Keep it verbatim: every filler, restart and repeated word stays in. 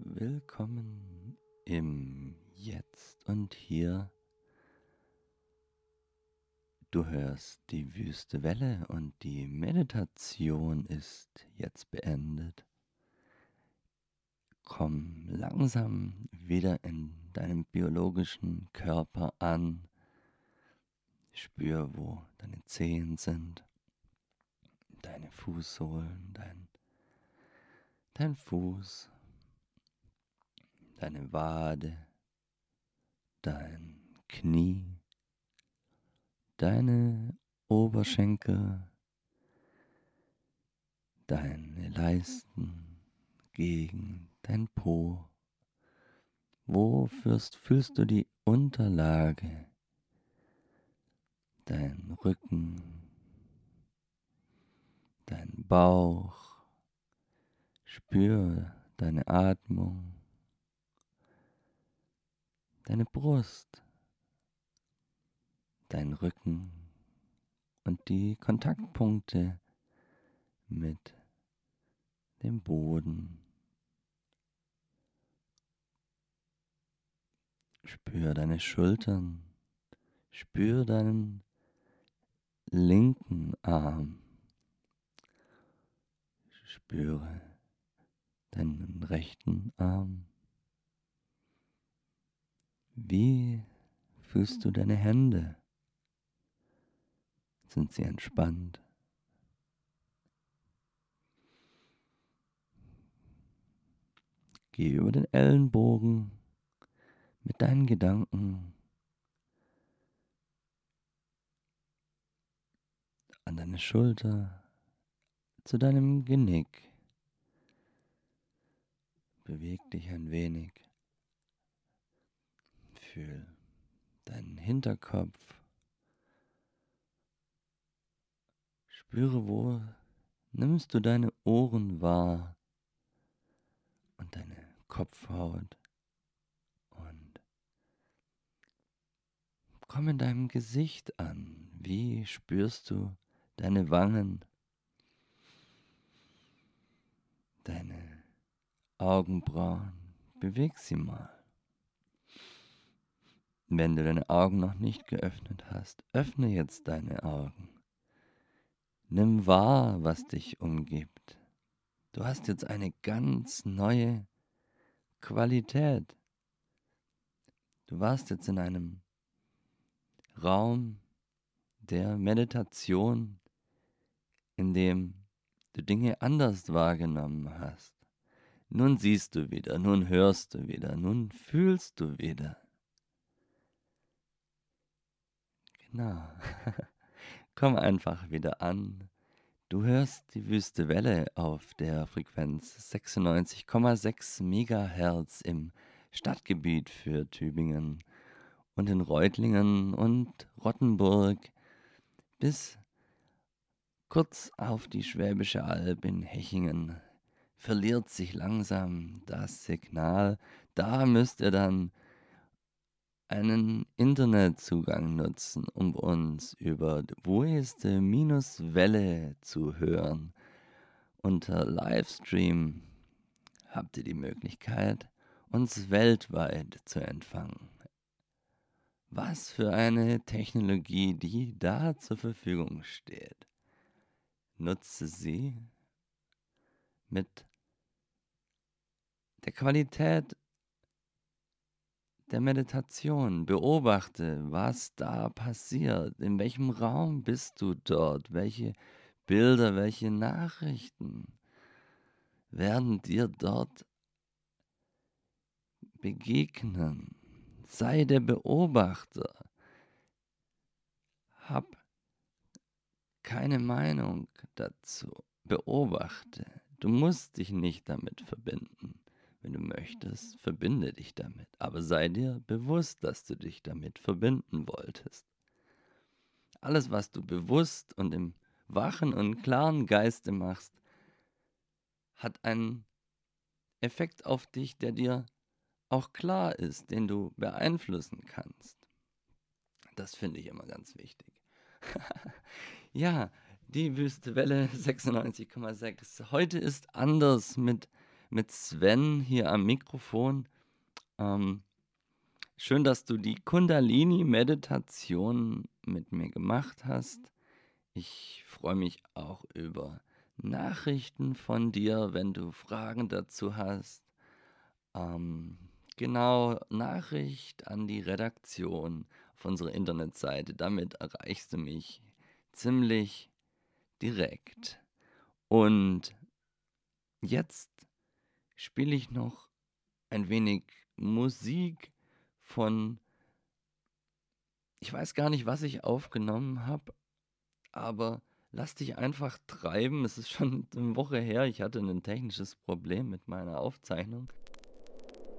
Willkommen im Jetzt und Hier. Du hörst die Wüste Welle und die Meditation ist jetzt beendet. Komm langsam wieder in deinem biologischen Körper an. Spür, wo deine Zehen sind, deine Fußsohlen, dein, dein Fuß, deine Wade, dein Knie, deine Oberschenkel, deine Leisten, gegen dein Po. Wo fühlst, fühlst du die Unterlage, dein Rücken, dein Bauch? Spür deine Atmung, deine Brust, dein Rücken und die Kontaktpunkte mit dem Boden. Spür deine Schultern, spür deinen linken Arm, spüre deinen rechten Arm. Wie fühlst du deine Hände? Sind sie entspannt? Geh über den Ellenbogen mit deinen Gedanken an deine Schulter, zu deinem Genick. Beweg dich ein wenig. Fühl deinen Hinterkopf. Spüre, wo nimmst du deine Ohren wahr und deine Kopfhaut. Und komm in deinem Gesicht an. Wie spürst du deine Wangen, deine Augenbrauen? Beweg sie mal. Wenn du deine Augen noch nicht geöffnet hast, öffne jetzt deine Augen. Nimm wahr, was dich umgibt. Du hast jetzt eine ganz neue Qualität. Du warst jetzt in einem Raum der Meditation, in dem du Dinge anders wahrgenommen hast. Nun siehst du wieder, nun hörst du wieder, nun fühlst du wieder. Genau. Komm einfach wieder an. Du hörst die Wüste Welle auf der Frequenz sechsundneunzig Komma sechs Megahertz im Stadtgebiet für Tübingen und in Reutlingen und Rottenburg bis kurz auf die Schwäbische Alb in Hechingen. Verliert sich langsam das Signal. Da müsst ihr dann einen Internetzugang nutzen, um uns über Weste-Welle zu hören. Unter Livestream habt ihr die Möglichkeit, uns weltweit zu empfangen. Was für eine Technologie, die da zur Verfügung steht. Nutze sie mit der Qualität der Meditation. Beobachte, was da passiert. In welchem Raum bist du dort? Welche Bilder, welche Nachrichten werden dir dort begegnen? Sei der Beobachter. Hab keine Meinung dazu. Beobachte. Du musst dich nicht damit verbinden. Wenn du möchtest, verbinde dich damit. Aber sei dir bewusst, dass du dich damit verbinden wolltest. Alles, was du bewusst und im wachen und klaren Geiste machst, hat einen Effekt auf dich, der dir auch klar ist, den du beeinflussen kannst. Das finde ich immer ganz wichtig. Ja, die Wüste Welle sechsundneunzig Komma sechs. Heute ist anders mit mit Sven hier am Mikrofon. Ähm, schön, dass du die Kundalini-Meditation mit mir gemacht hast. Ich freue mich auch über Nachrichten von dir, wenn du Fragen dazu hast. Ähm, genau, Nachricht an die Redaktion auf unserer Internetseite. Damit erreichst du mich ziemlich direkt. Und jetzt spiele ich noch ein wenig Musik von, ich weiß gar nicht, was ich aufgenommen habe, aber lass dich einfach treiben. Es ist schon eine Woche her, ich hatte ein technisches Problem mit meiner Aufzeichnung.